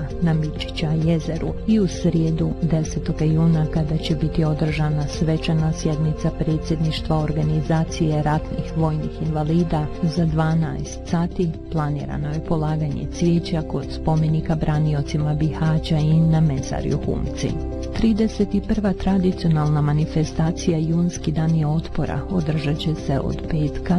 na Mičića jezeru i u srijedu 10. juna kada će biti održana svečana sjednica predsjedništva organizacije ratnih vojnih invalida za 12 sati. Planirano je polaganje cvijeća kod spomenika braniocima Bihaća i na mezarju Humci. 31. tradicionalna manifestacija Junski dani otpora održat će se od petka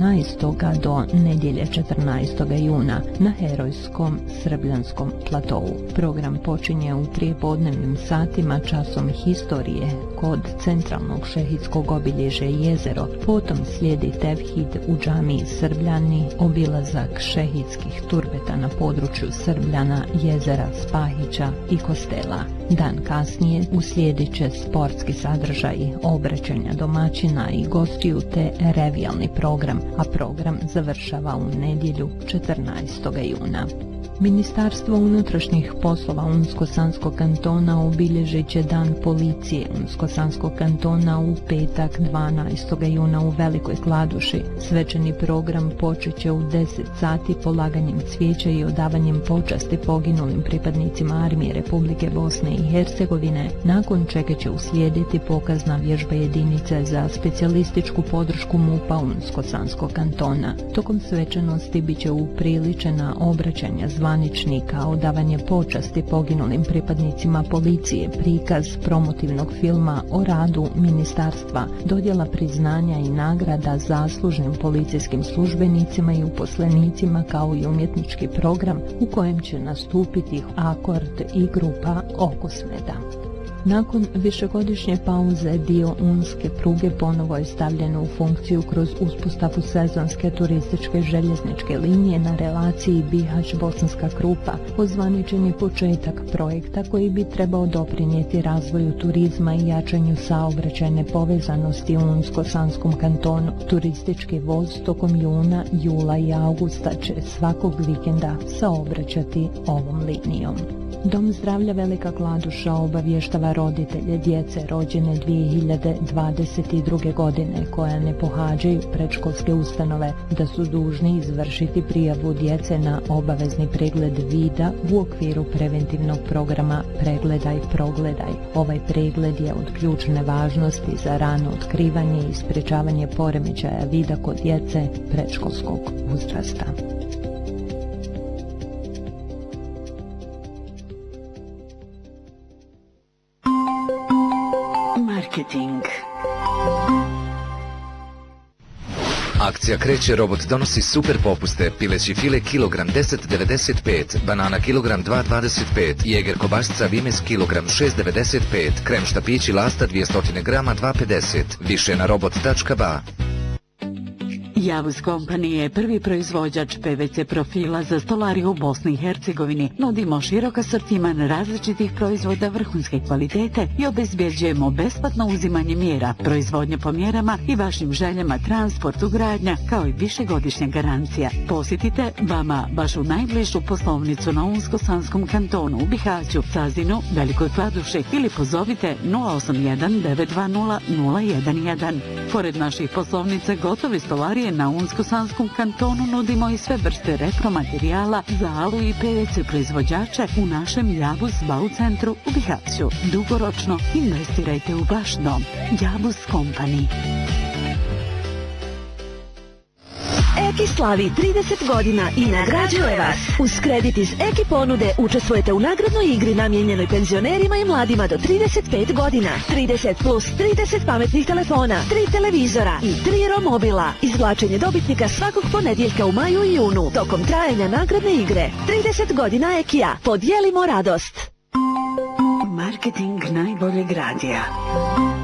12. do nedjelje 14. juna na herojskom Srbljanskom platovu. Program počinje u prijepodnevnim satima časom historije kod centralnog šehidskog obilježja Jezero, potom slijedi tevhid u džamiji Srbljani, obilazak šehidskih turbeta na području Srbljana, Jezera, Spahića i Kostela. Dan kasnije uslijedit će sportski sadržaj, obraćanja domaćina i gostiju te revijalni program, a program završava u nedjelju 14. juna. Ministarstvo unutrašnjih poslova Unsko-Sanskog kantona obilježit će Dan policije Unsko-Sanskog kantona u petak 12. juna u Velikoj Kladuši. Svečani program počet će u 10 sati polaganjem cvijeća i odavanjem počasti poginulim pripadnicima Armije Republike Bosne i Hercegovine, nakon čega će uslijediti pokazna vježba jedinice za specijalističku podršku MUP-a Unsko-Sanskog kantona. Tokom svečanosti bit će upriličena obraćanja zvaničnika, odavanje počasti poginulim pripadnicima policije, prikaz promotivnog filma o radu ministarstva, dodjela priznanja i nagrada zaslužnim policijskim službenicima i uposlenicima, kao i umjetnički program u kojem će nastupiti Akord i grupa Okosmeda. Nakon višegodišnje pauze dio unske pruge ponovo je stavljeno u funkciju kroz uspostavu sezonske turističke željezničke linije na relaciji Bihać-Bosanska Krupa, ozvaničen je početak projekta koji bi trebao doprinijeti razvoju turizma i jačanju saobraćajne povezanosti u Unsko-Sanskom kantonu. Turistički voz tokom juna, jula i augusta će svakog vikenda saobraćati ovom linijom. Dom zdravlja Velika Kladuša obavještava roditelje djece rođene 2022. godine koja ne pohađaju predškolske ustanove da su dužni izvršiti prijavu djece na obavezni pregled vida u okviru preventivnog programa Pregledaj, progledaj. Ovaj pregled je od ključne važnosti za rano otkrivanje i sprječavanje poremećaja vida kod djece predškolskog uzrasta. Marketing. Akcija kreće, Robot donosi super popuste. Pileći file kilogram 10,95, banana kilogram 2,25, jeger kobasica Vimes kilogram 6,95, krem štapići Lasta 200 grama 2,50. Više na robot.ba. Javuz Company je prvi proizvođač PVC profila za stolariju u Bosni i Hercegovini. Nudimo širok asortiman različitih proizvoda vrhunske kvalitete i obezbjeđujemo besplatno uzimanje mjera, proizvodnje po mjerama i vašim željama, transport, ugradnja, kao i višegodišnja garancija. Posjetite vama vašu najbližu poslovnicu na Unsko-Sanskom kantonu u Bihaću, Cazinu, Velikoj Kladuši ili pozovite 081 920 011. Pored naših poslovnica gotovi stolarije na Unsko-Sanskom kantonu nudimo i sve vrste repromaterijala za alu i PVC proizvođače u našem Javuz Bau centru u Bihaću. Dugoročno investirajte u vaš dom. Javuz Company. Eki slavi 30 godina i nagrađuje vas. Uz kredit iz Eki ponude učestvujete u nagradnoj igri namijenjenoj penzionerima i mladima do 35 godina. 30 plus 30 pametnih telefona, 3 televizora i 3 romobila. Izvlačenje dobitnika svakog ponedjeljka u maju i junu tokom trajanja nagradne igre. 30 godina Ekija. Podijelimo radost. Marketing najboljeg radija.